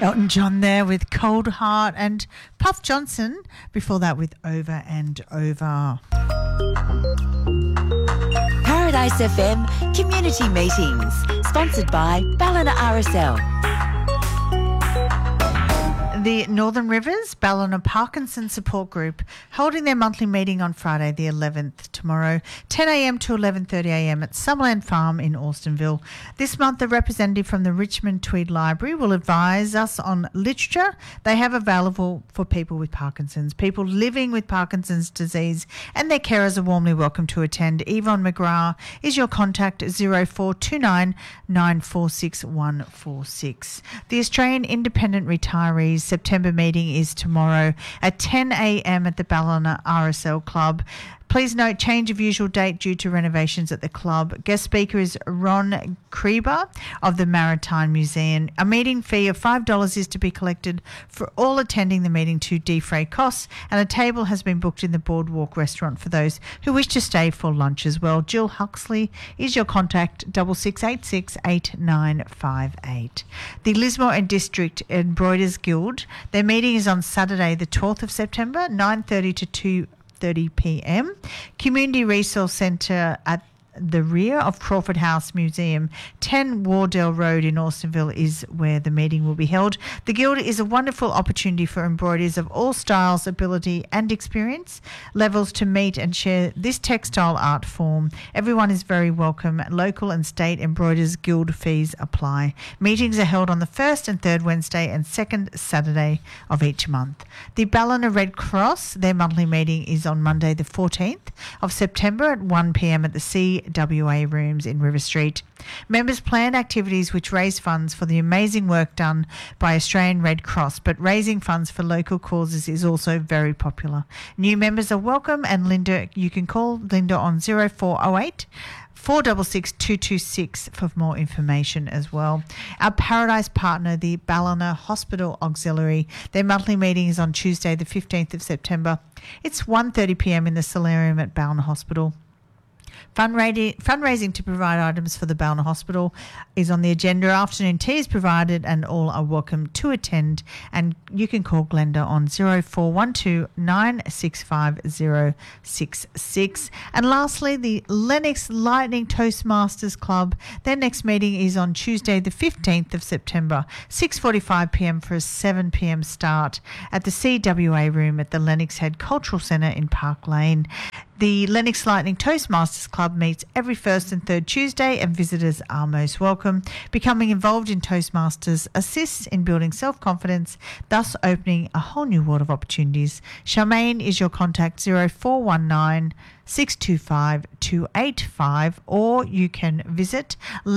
Elton John there with Cold Heart, and Puff Johnson before that with Over and Over. Paradise FM Community Meetings, sponsored by Ballina RSL. The Northern Rivers Ballina Parkinson Support Group holding their monthly meeting on Friday the 11th tomorrow, 10 a.m. to 11:30 a.m. at Summerland Farm in Alstonville. This month, a representative from the Richmond Tweed Library will advise us on literature they have available for people with Parkinson's. People living with Parkinson's disease and their carers are warmly welcome to attend. Yvonne McGrath is your contact, 0429 946 146. The Australian Independent Retirees September meeting is tomorrow at 10 a.m. at the Ballina RSL Club. Please note, change of usual date due to renovations at the club. Guest speaker is Ron Krieber of the Maritime Museum. A meeting fee of $5 is to be collected for all attending the meeting to defray costs, and a table has been booked in the Boardwalk restaurant for those who wish to stay for lunch as well. Jill Huxley is your contact, 6686 8958. The Lismore and District Embroiders Guild, their meeting is on Saturday the 12th of September, 9:30 to 2:30 p.m. Community Resource Centre at the rear of Crawford House Museum, 10 Wardell Road in Alstonville is where the meeting will be held. The Guild is a wonderful opportunity for embroiderers of all styles, ability and experience levels to meet and share this textile art form. Everyone is very welcome. Local and state Embroiderers Guild fees apply. Meetings are held on the first and third Wednesday and second Saturday of each month. The Ballina Red Cross, their monthly meeting is on Monday the 14th of September at 1 p.m. at the CWA rooms in River Street. Members plan activities which raise funds for the amazing work done by Australian Red Cross, but raising funds for local causes is also very popular. New members are welcome, and Linda, you can call Linda on 0408 466 226 for more information as well. Our Paradise partner, the Ballina Hospital Auxiliary, their monthly meeting is on Tuesday the 15th of September. It's 1:30 p.m. in the solarium at Ballina Hospital. Fundraising to provide items for the Ballina Hospital is on the agenda. Afternoon tea is provided and all are welcome to attend, and you can call Glenda on 0412 965 066. And lastly, the Lennox Lightning Toastmasters Club, their next meeting is on Tuesday the 15th of September, 6:45 p.m. for a 7 p.m. start at the CWA room at the Lennox Head Cultural Centre in Park Lane. The Lennox Lightning Toastmasters Club meets every first and third Tuesday, and visitors are most welcome. Becoming involved in Toastmasters assists in building self-confidence, thus opening a whole new world of opportunities. Charmaine is your contact, 0419 625 285, or you can visit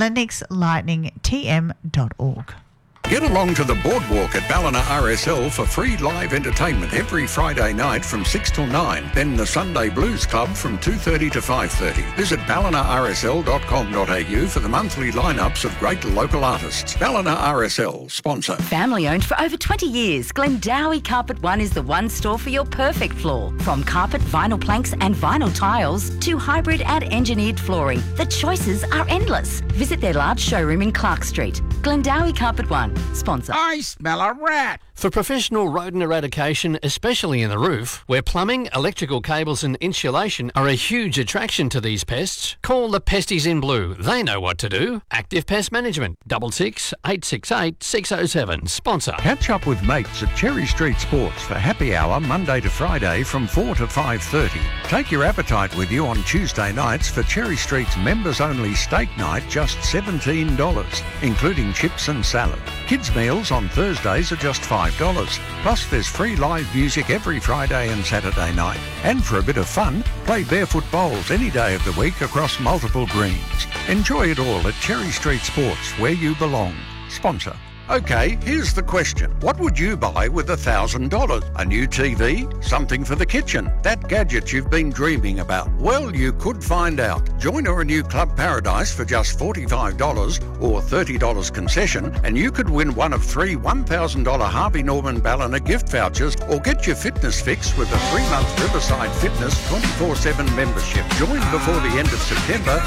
lennoxlightningtm.org. Get along to the Boardwalk at Ballina RSL for free live entertainment every Friday night from 6 till 9. Then the Sunday Blues Club from 2:30 to 5:30. Visit ballinarsl.com.au for the monthly lineups of great local artists. Ballina RSL, sponsor. Family owned for over 20 years, Glendowie Carpet One is the one store for your perfect floor. From carpet, vinyl planks and vinyl tiles to hybrid and engineered flooring, the choices are endless. Visit their large showroom in Clark Street. Glendowie Carpet One, sponsor. I smell a rat. For professional rodent eradication, especially in the roof, where plumbing, electrical cables and insulation are a huge attraction to these pests, call the Pesties in Blue. They know what to do. Active Pest Management, 66 868 607, sponsor. Catch up with mates at Cherry Street Sports for happy hour Monday to Friday from 4 to 5:30. Take your appetite with you on Tuesday nights for Cherry Street's members-only steak night, just $17, including chips and salad. Kids' meals on Thursdays are just $5. Plus there's free live music every Friday and Saturday night. And for a bit of fun, play barefoot bowls any day of the week across multiple greens. Enjoy it all at Cherry Street Sports, where you belong. Sponsor. Okay, here's the question. What would you buy with $1,000? A new TV? Something for the kitchen? That gadget you've been dreaming about? Well, you could find out. Join or renew Club Paradise for just $45 or $30 concession, and you could win one of 3 $1,000 Harvey Norman Ballina gift vouchers, or get your fitness fix with a 3-month Riverside Fitness 24/7 membership. Join before the end of September